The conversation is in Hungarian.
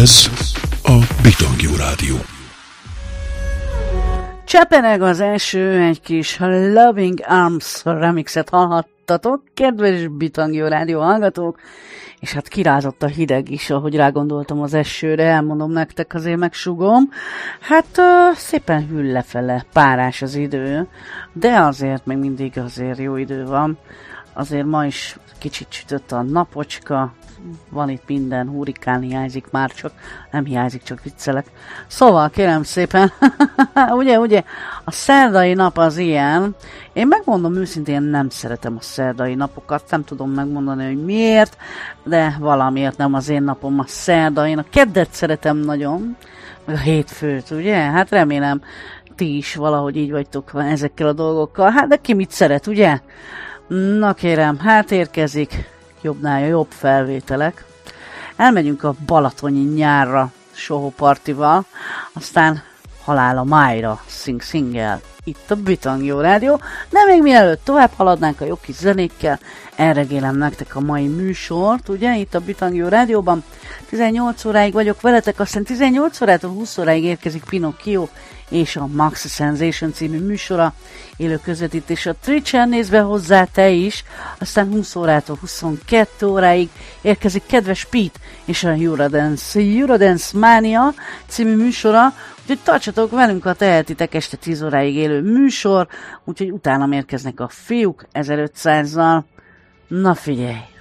Ez a Bitangjú Rádió. Csepeneg az eső, egy kis Loving Arms remixet hallhattatok, kedves Bitangjú Rádió hallgatók, és hát kirázott a hideg is, ahogy rágondoltam az esőre, elmondom nektek, azért megsugom. Hát szépen hűl lefele, párás az idő, de azért még mindig azért jó idő van. Azért ma is kicsit sütött a napocska, van itt minden, hurrikán hiányzik már, csak nem hiányzik, csak viccelek. Szóval kérem szépen, ugye, a szerdai nap az ilyen. Én megmondom őszintén, nem szeretem a szerdai napokat, nem tudom megmondani, hogy miért, de valamiért nem az én napom a szerda. Én a keddet szeretem nagyon, meg a hétfőt, ugye? Hát remélem, ti is valahogy így vagytok ezekkel a dolgokkal. Hát de ki mit szeret, ugye? Na kérem, hát érkezik jobbnál jobb felvételek. Elmegyünk a balatoni nyárra Soho-partival, aztán halál a májra Sing-Singgel. Itt a Bitangjú Rádió, de még mielőtt tovább haladnánk a jó kis zenékkel, elregélem nektek a mai műsort, ugye, itt a Bitangjú Rádióban. 18 óráig vagyok veletek, aztán 18 órától 20 óráig érkezik Pinocchio és a Max Sensation című műsora, élő közvetítés a Twitch-en, nézve hozzá te is, aztán 20 órától 22 óráig érkezik kedves Pete és a Eurodance Mania című műsora, úgyhogy tartsatok velünk, ha tehetitek, este 10 óráig élő műsor, úgyhogy utána érkeznek a fiúk 1500-zal. Na figyelj!